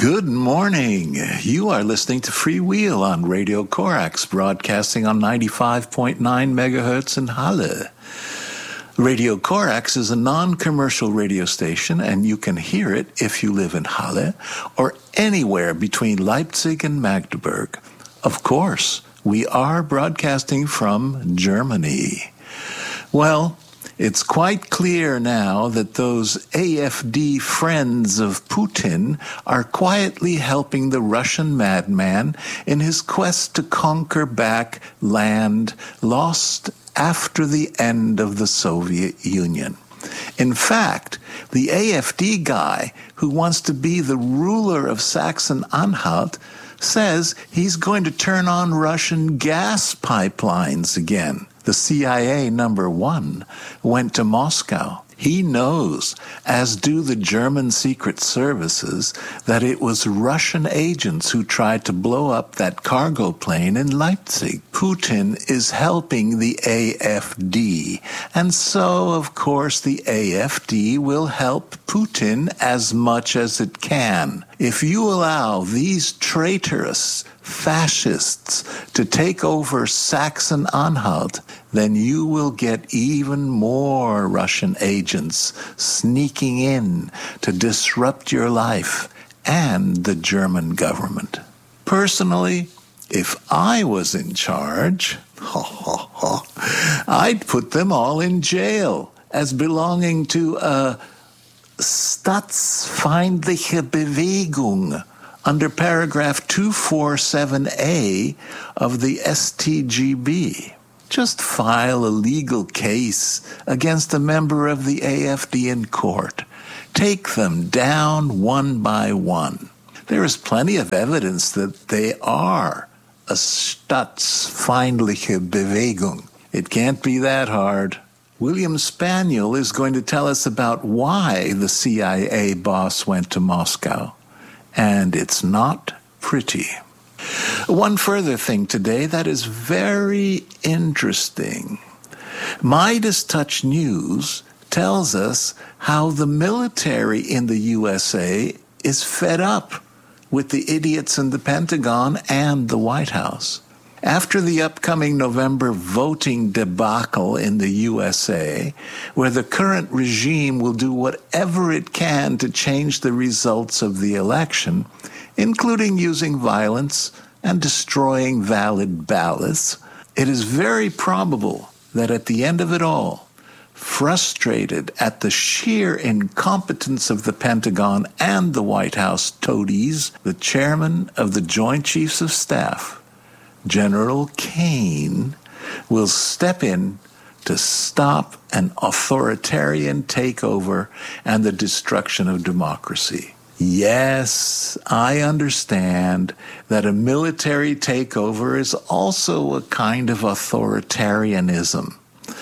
Good morning. You are listening to Freewheel on Radio Corax, broadcasting on 95.9 megahertz in Halle. Radio Corax is a non-commercial radio station, and you can hear it if you live in Halle or anywhere between Leipzig and Magdeburg. Of course, we are broadcasting from Germany. Well, it's quite clear now that those AfD friends of Putin are quietly helping the Russian madman in his quest to conquer back land lost after the end of the Soviet Union. In fact, the AfD guy who wants to be the ruler of Saxony-Anhalt says he's going to turn on Russian gas pipelines again. The CIA #1 went to Moscow. He knows, as do the German secret services, that it was Russian agents who tried to blow up that cargo plane in Leipzig. Putin is helping the AfD, and so, of course, the AfD will help Putin as much as it can. If you allow these traitorous fascists to take over Saxony-Anhalt, then you will get even more Russian agents sneaking in to disrupt your life and the German government. Personally, if I was in charge, I'd put them all in jail as belonging to a Staatsfeindliche Bewegung under paragraph 247A of the StGB. Just file a legal case against a member of the AfD in court. Take them down one by one. There is plenty of evidence that they are a Staatsfeindliche Bewegung. It can't be that hard. William Spaniel is going to tell us about why the CIA boss went to Moscow. And it's not pretty. One further thing today that is very interesting. Midas Touch News tells us how the military in the USA is fed up with the idiots in the Pentagon and the White House. After the upcoming November voting debacle in the USA, where the current regime will do whatever it can to change the results of the election, including using violence and destroying valid ballots, it is very probable that at the end of it all, frustrated at the sheer incompetence of the Pentagon and the White House toadies, the chairman of the Joint Chiefs of Staff, General Kane, will step in to stop an authoritarian takeover and the destruction of democracy. Yes, I understand that a military takeover is also a kind of authoritarianism.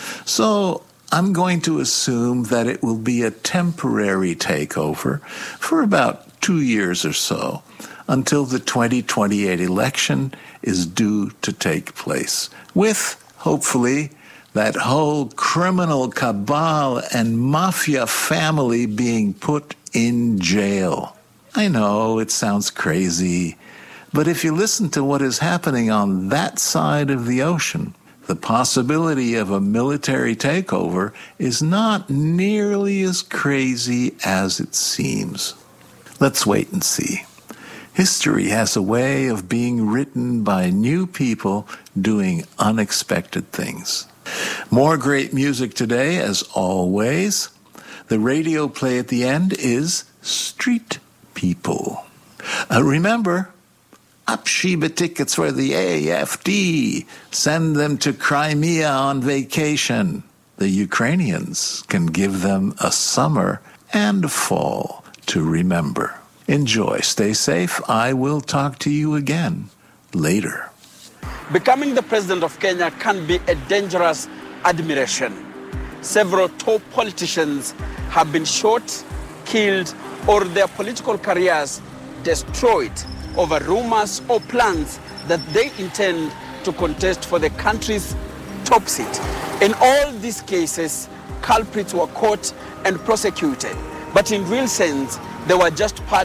So I'm going to assume that it will be a temporary takeover for about 2 years or so, until the 2028 election is due to take place, with, hopefully, that whole criminal cabal and mafia family being put in jail. I know it sounds crazy, but if you listen to what is happening on that side of the ocean, the possibility of a military takeover is not nearly as crazy as it seems. Let's wait and see. History has a way of being written by new people doing unexpected things. More great music today, as always. The radio play at the end is Street People. Remember, Abschiebetickets for the AfD. Send them to Crimea on vacation. The Ukrainians can give them a summer and a fall to remember. Enjoy. Stay safe. I will talk to you again later. Becoming the president of Kenya can be a dangerous admiration. Several top politicians have been shot, killed, or their political careers destroyed over rumors or plans that they intend to contest for the country's top seat. In all these cases, culprits were caught and prosecuted, but in real sense, they were just part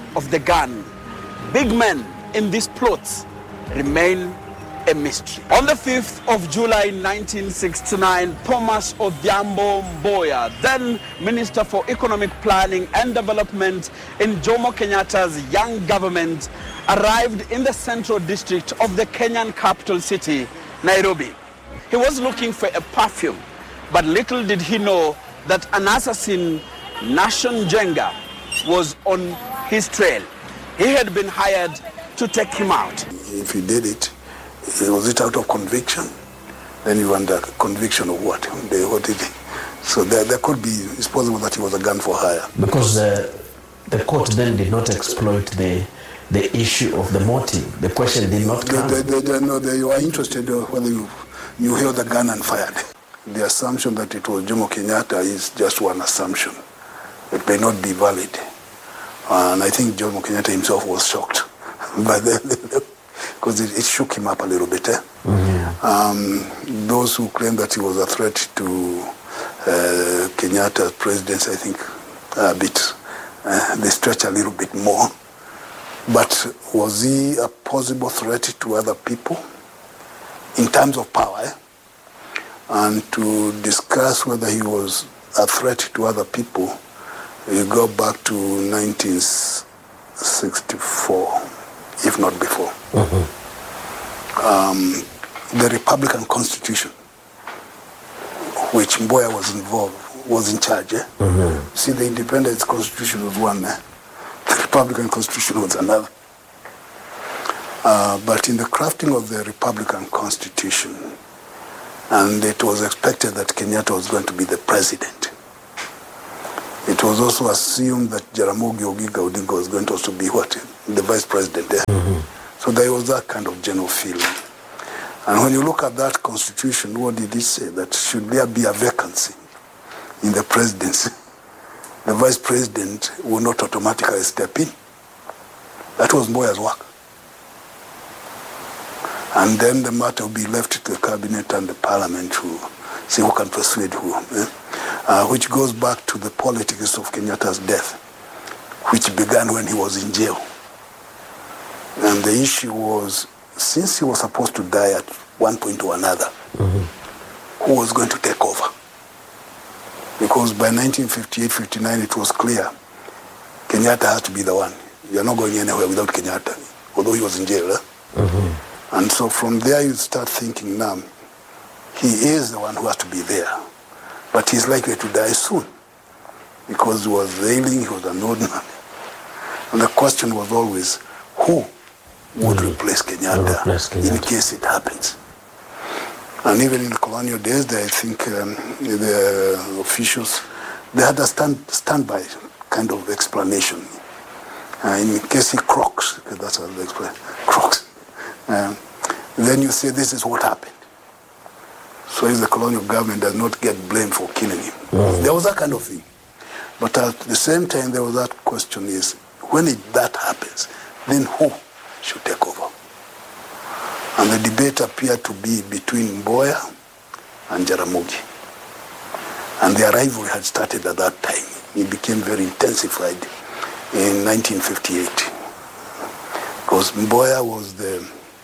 of the gun, big men in these plots remain a mystery. On the 5th of July 1969, Thomas Odhiambo Mboya, then Minister for Economic Planning and Development in Jomo Kenyatta's young government, arrived in the central district of the Kenyan capital city, Nairobi. He was looking for a perfume, but little did he know that an assassin, Nation Jenga, was on his trail. He had been hired to take him out. If he did it, was it out of conviction? Then you wonder, conviction of what? What did he? So there could be, it's possible that he was a gun for hire. Because the court then did not exploit the issue of the motive. The question did not come. They were interested whether you held the gun and fired. The assumption that it was Jomo Kenyatta is just one assumption. It may not be valid. And I think Jomo Kenyatta himself was shocked by because it shook him up a little bit. Mm-hmm. Those who claim that he was a threat to Kenyatta's presidency, I think a bit, they stretch a little bit more. But was he a possible threat to other people in terms of power? And to discuss whether he was a threat to other people, you go back to 1964, if not before. Mm-hmm. The Republican Constitution, which Mboya was in charge. Mm-hmm. See, the Independence Constitution was one, the Republican Constitution was another. But in the crafting of the Republican Constitution, and it was expected that Kenyatta was going to be the president. It was also assumed that Jaramogi Oginga Odinga was going to also be what? The vice president. Mm-hmm. So there was that kind of general feeling. And when you look at that constitution, what did it say? That should there be a vacancy in the presidency, the vice president will not automatically step in. That was Mboya's work. And then the matter will be left to the cabinet and the parliament to see who can persuade who. Which goes back to the politics of Kenyatta's death, which began when he was in jail. And the issue was, since he was supposed to die at one point or another, mm-hmm. who was going to take over? Because by 1958-59 it was clear Kenyatta has to be the one. You're not going anywhere without Kenyatta, although he was in jail. Mm-hmm. And so from there you start thinking, now, he is the one who has to be there. But he's likely to die soon because he was ailing, he was an old man. And the question was always, who would replace Kenyatta in case it happens? And even in colonial days, I think the officials, they had a standby kind of explanation. In case he croaks, because that's how they explain, croaks. Then you say this is what happened. So if the colonial government does not get blamed for killing him. Mm. There was that kind of thing. But at the same time, there was that question is, when that happens, then who should take over? And the debate appeared to be between Mboya and Jaramogi. And the rivalry had started at that time. It became very intensified in 1958. Because Mboya was the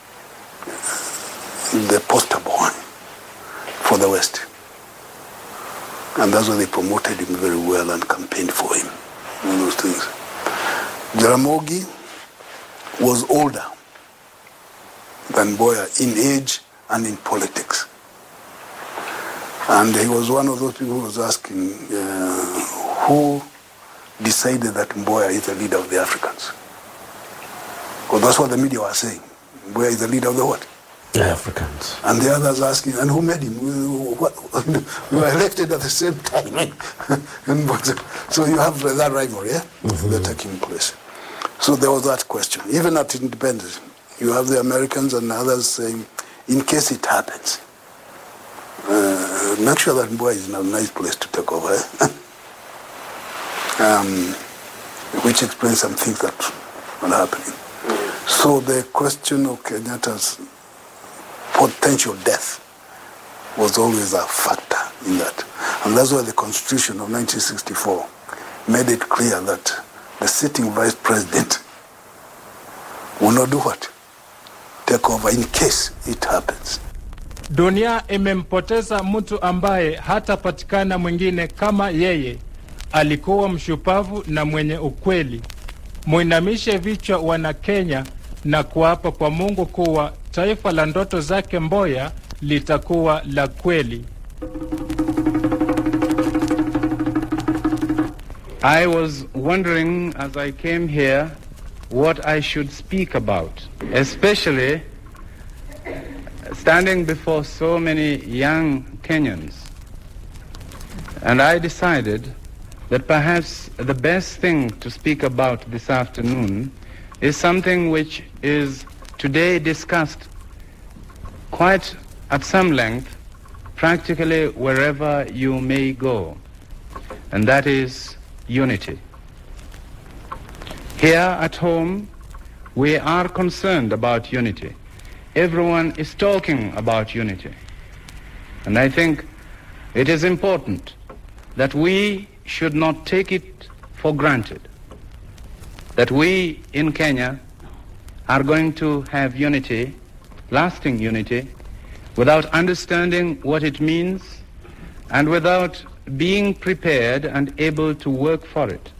poster boy for the West. And that's why they promoted him very well and campaigned for him. All those things. Jaramogi was older than Mboya in age and in politics. And he was one of those people who was asking who decided that Mboya is the leader of the Africans. Because that's what the media was saying. Mboya is the leader of the what? The Africans. And the others asking, and who made him? We were elected at the same time. So you have that rivalry, yeah? Mm-hmm. That taking place. So there was that question. Even at independence, you have the Americans and others saying, in case it happens, make sure that Mboya is in a nice place to take over. Which explains some things that are happening. So the question of Kenyatta's potential death was always a factor in that. And that's why the Constitution of 1964 made it clear that the sitting vice president will not do what? Take over in case it happens. Dunia imempoteza mtu ambaye hatapatikana mwingine kama yeye. Alikuwa mshupavu na mwenye ukweli. Muinamishe vichwa wana Kenya na kuapa kwa Mungu kuwa taifa la ndoto zake Mboya litakuwa la kweli. I was wondering as I came here what I should speak about, especially standing before so many young Kenyans. And I decided that perhaps the best thing to speak about this afternoon is something which is today discussed quite at some length, practically wherever you may go, and that is unity. Here at home, we are concerned about unity. Everyone is talking about unity. And I think it is important that we should not take it for granted that we in Kenya are going to have unity, lasting unity, without understanding what it means and without being prepared and able to work for it.